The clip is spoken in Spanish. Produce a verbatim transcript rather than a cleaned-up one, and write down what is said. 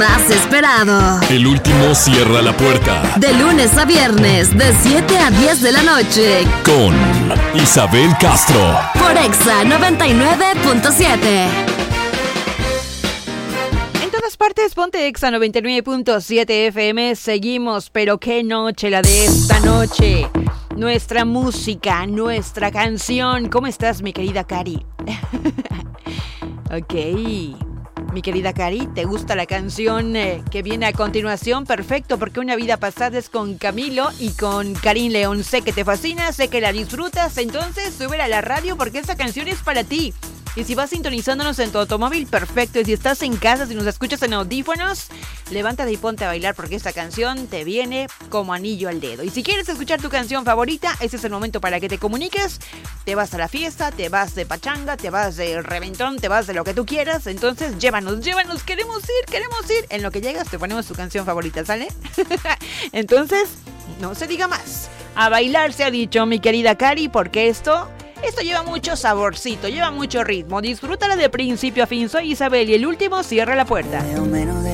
Has esperado. El último cierra la puerta. De lunes a viernes, de siete a diez de la noche. Con Isabel Castro. Por Exa noventa y nueve punto siete. En todas partes, ponte Exa noventa y nueve punto siete F M. Seguimos, pero qué noche la de esta noche. Nuestra música, nuestra canción. ¿Cómo estás, mi querida Cari? Ok. Mi querida Cari, ¿te gusta la canción eh, que viene a continuación? Perfecto, porque Una vida pasada es con Camilo y con Karim León. Sé que te fascina, sé que la disfrutas, entonces súbela a la radio porque esa canción es para ti. Y si vas sintonizándonos en tu automóvil, perfecto. Y si estás en casa, si nos escuchas en audífonos, levántate y ponte a bailar porque esta canción te viene como anillo al dedo. Y si quieres escuchar tu canción favorita, ese es el momento para que te comuniques. Te vas a la fiesta, te vas de pachanga, te vas de reventón, te vas de lo que tú quieras. Entonces llévanos, llévanos, queremos ir, queremos ir. En lo que llegas te ponemos tu canción favorita, ¿sale? Entonces, no se diga más. A bailar se ha dicho, mi querida Cari, porque esto... Esto lleva mucho saborcito, lleva mucho ritmo. Disfrútala de principio a fin. Soy Isabel y el último cierra la puerta.